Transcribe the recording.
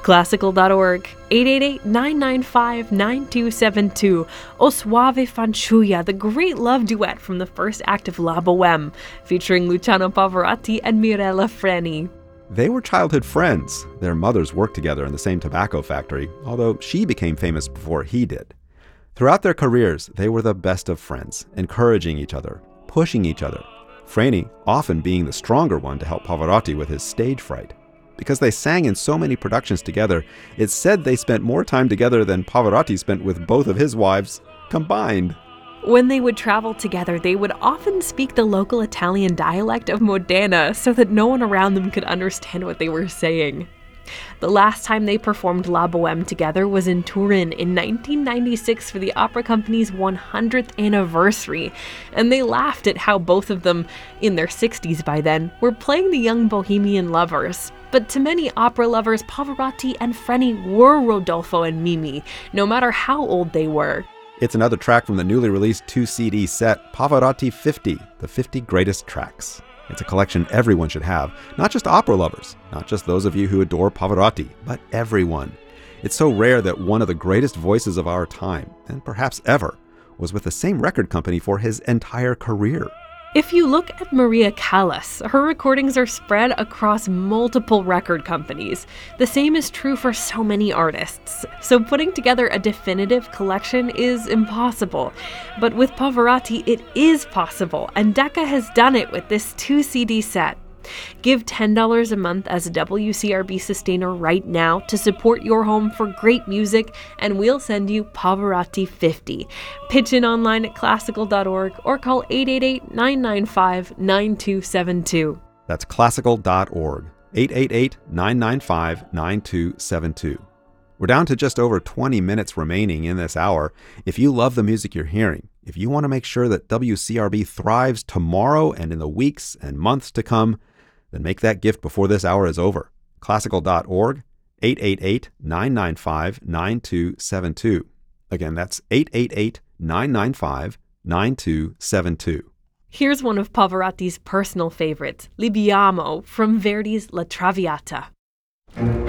Classical.org, 888-995-9272, O Soave Fanciulla, the great love duet from the first act of La Bohème, featuring Luciano Pavarotti and Mirella Freni. They were childhood friends. Their mothers worked together in the same tobacco factory, although she became famous before he did. Throughout their careers, they were the best of friends, encouraging each other, pushing each other. Freni often being the stronger one to help Pavarotti with his stage fright. Because they sang in so many productions together, it's said they spent more time together than Pavarotti spent with both of his wives combined. When they would travel together, they would often speak the local Italian dialect of Modena so that no one around them could understand what they were saying. The last time they performed La Bohème together was in Turin in 1996 for the opera company's 100th anniversary, and they laughed at how both of them, in their 60s by then, were playing the young bohemian lovers. But to many opera lovers, Pavarotti and Freni were Rodolfo and Mimi, no matter how old they were. It's another track from the newly released 2-CD set, Pavarotti 50, the 50 greatest tracks. It's a collection everyone should have, not just opera lovers, not just those of you who adore Pavarotti, but everyone. It's so rare that one of the greatest voices of our time, and perhaps ever, was with the same record company for his entire career. If you look at Maria Callas, her recordings are spread across multiple record companies. The same is true for so many artists. So putting together a definitive collection is impossible. But with Pavarotti, it is possible, and Decca has done it with this 2-CD set. Give $10 a month as a WCRB sustainer right now to support your home for great music, and we'll send you Pavarotti 50. Pitch in online at classical.org or call 888-995-9272. That's classical.org, 888-995-9272. We're down to just over 20 minutes remaining in this hour. If you love the music you're hearing, if you want to make sure that WCRB thrives tomorrow and in the weeks and months to come, then make that gift before this hour is over. Classical.org, 888-995-9272. Again, that's 888-995-9272. Here's one of Pavarotti's personal favorites, Libiamo, from Verdi's La Traviata.